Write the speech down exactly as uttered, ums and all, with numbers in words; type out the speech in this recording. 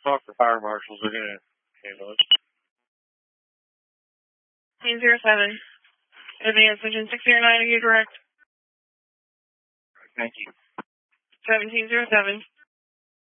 talk to fire marshals. They're going to handle it. Team zero seven. Advance engine six zero nine, are you direct? Thank you. seventeen zero seven.